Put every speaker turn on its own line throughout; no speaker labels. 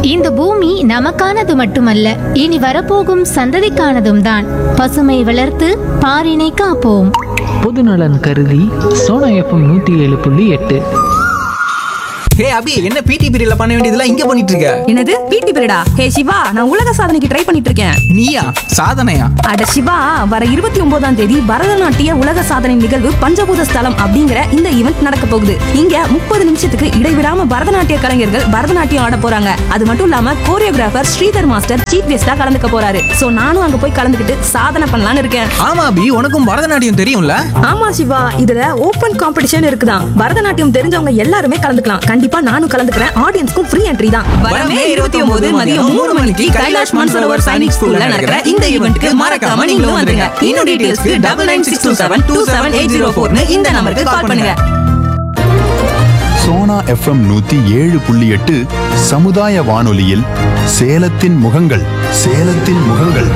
இந்த பூமி நமக்கானது மட்டுமல்ல, இனி வரப்போகும் சந்ததிக்கானதும் தான். பசுமை வளர்த்து பாரினை காப்போம்.
பொதுநலன் கருதி சோனா எஃப்எம் 107.8.
ஹே அபி, என்ன பிடி பீரியட்ல பண்ண வேண்டியதெல்லாம் இங்க பண்ணிட்டு இருக்க?
என்னது பிடி பீரியடா? ஹே சிவா, நான் உலக சாதனைக்கு ட்ரை பண்ணிட்டு இருக்கேன்.
நீயா? சாதனையா?
அட சிவா, வர 29ஆம் தேதி பரதநாட்டிய உலக சாதனை நிகழ்வு பஞ்சபூத ஸ்தலம் அப்படிங்கிற இந்த ஈவெண்ட் நடக்க போகுது. இங்க 30 நிமிஷத்துக்கு இடைவிடாம பரதநாட்டிய கலைஞர்கள் பரதநாட்டியம் ஆட போறாங்க. அது மட்டும் இல்லாம கோரியோகிராஃபர் ஸ்ரீதர் மாஸ்டர் சீஃப் கெஸ்டா கலந்துக்க போறாரு. சோ நானும் அங்க போய் கலந்துக்கிட்டு சாதனை பண்ணலாம்னு இருக்கேன்.
ஆமா அபி, உனக்கும் பரதநாட்டியம் தெரியும்ல?
ஆமா சிவா, இதுல ஓபன் காம்படிஷன் இருக்குதான். பரதநாட்டியம் தெரிஞ்சவங்க எல்லாருமே கலந்துக்கலாம். கண்டிப்பா நானும் கலந்துக்கிறேன். ஆடியன்ஸ்க்கும் ஃப்ரீ என்ட்ரி தான்.
வரமே 29 மதியம் 3 மணிக்கு கைலாஷ் மான்சரோவர் சைனிக் ஸ்கூல்ல நடக்கிற இந்த ஈவென்ட்க்கு மறக்காம நீங்களும் வந்துருங்க. இன்னும் டீடைல்ஸ்க்கு 9962727804 இந்த நம்பருக்கு கால் பண்ணுங்க.
சோனா எஃப்எம் 107.8 சமுதாய வானொலியில் சேலத்தின் முகங்கள். சேலத்தின் முகங்கள்.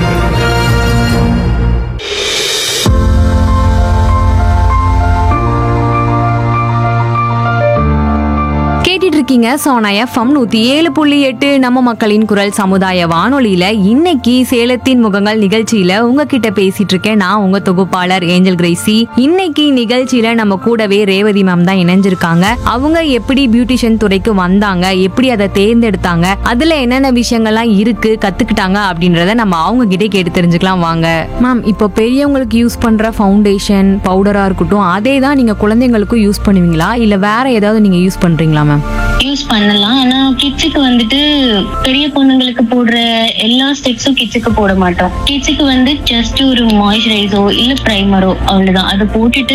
இருக்கீங்க சோனா எஃப்எம் 107.8 நம்ம மக்களின் குரல் சமுதாய வானொலியில இன்னைக்கு சேலத்தின் முகங்கள் நிகழ்ச்சியில உங்ககிட்ட பேசிட்டு இருக்கேன். நான் உங்க தொகுப்பாளர் ஏஞ்சல் கிரேசி. இன்னைக்கு நிகழ்ச்சியில நம்ம கூடவே ரேவதி மேம் தான் இணைஞ்சிருக்காங்க. அவங்க எப்படி பியூட்டிஷியன் துறைக்கு வந்தாங்க, எப்படி அதை தேர்ந்தெடுத்தாங்க, அதுல என்னென்ன விஷயங்கள்லாம் இருக்கு, கத்துக்கிட்டாங்க அப்படின்றத நம்ம அவங்க கிட்டே கேட்டு தெரிஞ்சுக்கலாம் வாங்க. மேம், இப்போ பெரியவங்களுக்கு யூஸ் பண்ற ஃபவுண்டேஷன் பவுடரா இருக்கட்டும், அதே தான் நீங்க குழந்தைங்களுக்கும் யூஸ் பண்ணுவீங்களா, இல்ல வேற ஏதாவது நீங்க யூஸ் பண்றீங்களா மேம்?
யூஸ் பண்ணலாம். ஆனா கிட்ஸுக்கு வந்துட்டு பெரிய பொண்ணுங்களுக்கு போடுற எல்லா ஸ்டெப்ஸும் கிட்ஸுக்கு போட மாட்டோம். கிட்ஸுக்கு வந்து ஜஸ்ட் ஒரு மாய்ஸ்சரைசரோ இல்ல பிரைமரோ அவ்வளவுதான். அதை போட்டுட்டு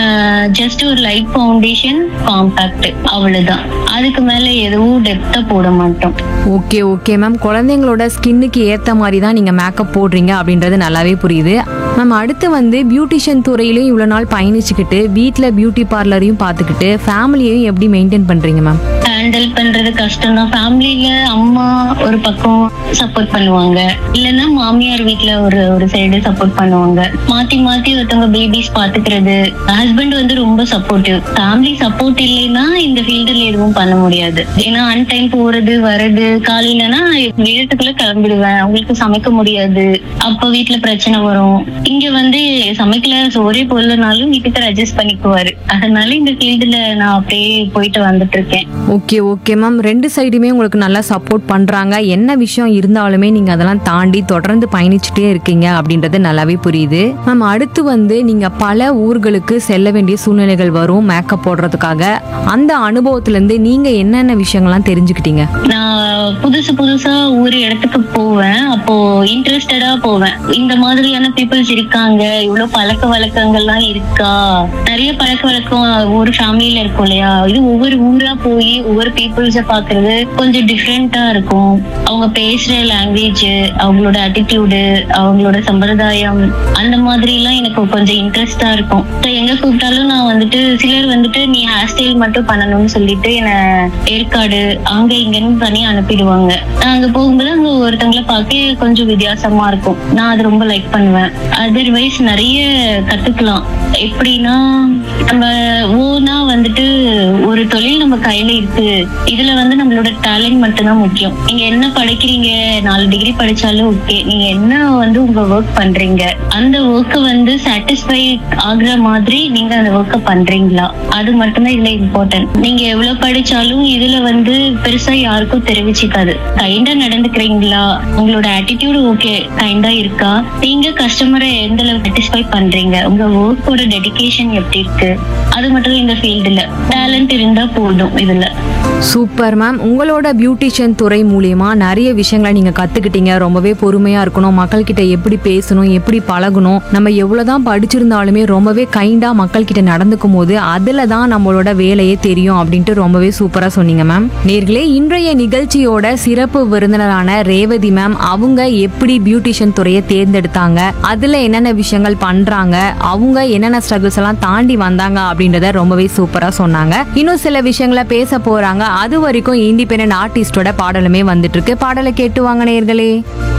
ஜஸ்ட் ஒரு லைட் ஃபவுண்டேஷன், காம்பாக்ட் அவ்வளவுதான். அதுக்கு மேல எதுவும் டெப்தா போட மாட்டோம்.
ஓகே ஓகே மேம், குழந்தைங்களோட ஸ்கின்னுக்கு ஏத்த மாதிரி தான் நீங்க மேக்கப் போடுறீங்க அப்படின்றது நல்லாவே புரியுது மேம். அடுத்து வந்து பியூட்டிஷியன் துறையிலையும் இவ்வளவு நாள் பயணிச்சுக்கிட்டு வீட்டுல பியூட்டி பார்லரையும் பார்த்துக்கிட்டு ஃபேமிலியையும் எப்படி மெயின்டைன் பண்றீங்க மேம்?
ஹேண்டில் பண்றது கஷ்டம் தான். ஃபேமிலியில அம்மா ஒரு பக்கம் சப்போர்ட் பண்ணுவாங்க, இல்லைன்னா மாமியார் வீட்டுல ஒரு சைடு சப்போர்ட் பண்ணுவாங்க. மாத்தி மாத்தி ஒருத்தவங்க பேபிஸ் பாத்துக்கிறது. ஹஸ்பண்ட் வந்து ரொம்ப சப்போர்ட்டிவ். ஃபேமிலி சப்போர்ட் இல்லைன்னா இந்த ஃபீல்டுல எதுவும் பண்ண முடியாது. ஏன்னா அன்டைம் போறது வர்றது, காலையிலனா வீட்டுக்குள்ள கிளம்பிடுவேன், அவங்களுக்கு சமைக்க முடியாது, அப்ப வீட்டுல பிரச்சனை வரும். இங்க வந்து சமைக்கல சோறே போடலனாலும் வீட்டுக்கு அட்ஜஸ்ட் பண்ணிக்குவாரு. அதனால இந்த ஃபீல்டுல நான் அப்படியே போயிட்டு வந்துட்டு இருக்கேன்.
ஓகே ஓகே மேம், ரெண்டு சைடுமே உங்களுக்கு நல்லா சப்போர்ட் பண்றாங்க. என்ன விஷயம் இருந்தாலுமே நீங்க அதெல்லாம் தாண்டி தொடர்ந்து பயணிச்சுட்டே இருக்கீங்க அப்படின்றது நல்லாவே புரியுது மேம். அடுத்து வந்து நீங்க பல ஊர்களுக்கு செல்ல வேண்டிய சூழ்நிலைகள் வரும் மேக்கப் போடுறதுக்காக. அந்த அனுபவத்துல இருந்து நீங்க என்னென்ன விஷயங்கள்லாம் தெரிஞ்சுக்கிட்டீங்க?
நான் புதுசா ஒரு இடத்துக்கு போவேன். அப்போ இன்ட்ரெஸ்டடா போவேன். இந்த மாதிரியான பீப்புள்ஸ் இருக்காங்க, இவ்வளவு பழக்க வழக்கங்கள்லாம் இருக்கா, நிறைய பழக்க வழக்கம் ஒரு ஃபேமிலியில இருக்கும் இல்லையா. இது ஒவ்வொரு ஊரா போய் ஒவ்வொரு பீப்புள்ஸ பாக்குறது கொஞ்சம் டிஃப்ரெண்டா இருக்கும். அவங்க பேசுற லாங்குவேஜ், அவங்களோட அட்டிடியூடு, அவங்களோட சம்பிரதாயம், அந்த மாதிரி எல்லாம் எனக்கு கொஞ்சம் இன்ட்ரெஸ்டா இருக்கும். எங்க கூப்பிட்டாலும் நான் வந்துட்டு சிலர் வந்துட்டு நீ ஹேர் ஸ்டைல் மட்டும் பண்ணணும்னு சொல்லிட்டு என்ன ஏற்காடு அங்க இங்கன்னு பண்ணி அனுப்பிடுவாங்க. நான் அங்க போகும்போது அங்க ஒருத்தவங்களை பார்க்க கொஞ்சம் வித்தியாசமா இருக்கும். நான் அது ரொம்ப லைக் பண்ணுவேன். அதர்வைஸ் நிறைய கத்துக்கலாம். எப்படின்னா நம்ம ஓனா வந்துட்டு ஒரு தொழில் நம்ம கையில இருக்கு. இதுல வந்து நம்மளோட டேலண்ட் மட்டும்தான் முக்கியம். நீங்க என்ன படிக்கிறீங்க, 4 டிகிரி படிச்சாலும் ஓகே, நீங்க என்ன வந்து உங்க ஒர்க் பண்றீங்க, அந்த ஒர்க்க வந்து சாட்டிஸ்ஃபை ஆகுற மாதிரி நீங்க அந்த ஒர்க்க பண்றீங்களா, அது மட்டும்தான் இதுல இம்பார்ட்டன்ட். நீங்க எவ்வளவு படிச்சாலும் இதுல வந்து பெருசா யாருக்கும் தெரிவிச்சுக்காது. கைண்டா நடந்துக்கிறீங்களா, உங்களோட ஆட்டிடியூட் ஓகே கைண்டா இருக்கா, நீங்க கஸ்டமரை எந்த அளவுக்கு சாட்டிஸ்ஃபை பண்றீங்க, உங்க ஒர்க்கோட டெடிகேஷன் எப்படி இருக்கு, அது மட்டும் இந்த ஃபீல்டுல டேலண்ட் இருந்தா போதும். இதுல
சூப்பர் மேம். உங்களோட பியூட்டிஷியன் துறை மூலியமா நிறைய விஷயங்களை நீங்க கத்துக்கிட்டீங்க. ரொம்பவே பொறுமையா இருக்கணும், மக்கள் கிட்ட எப்படி பேசணும், எப்படி பழகணும், நம்ம எவ்வளவுதான் படிச்சிருந்தாலுமே ரொம்பவே கைண்டா மக்கள் கிட்ட நடந்துக்கும் போது அதுல தான் நம்மளோட வேலையே தெரியும் அப்படின்ட்டு ரொம்பவே சூப்பரா சொன்னீங்க மேம். நேர்களே, இன்றைய நிகழ்ச்சியோட சிறப்பு விருந்தினரான ரேவதி மேம் அவங்க எப்படி பியூட்டிஷியன் துறையை தேர்ந்தெடுத்தாங்க, அதுல என்னென்ன விஷயங்கள் பண்றாங்க, அவங்க என்னென்ன ஸ்ட்ரகிள்ஸ் எல்லாம் தாண்டி வந்தாங்க அப்படின்றத ரொம்பவே சூப்பரா சொன்னாங்க. இன்னும் சில விஷயங்களை பேச போறாங்க. அது வரைக்கும் இண்டிபெண்டன்ட் ஆர்டிஸ்டோட பாடலுமே வந்துட்டு இருக்கு. பாடலை கேட்டு வாங்க நேயர்களே.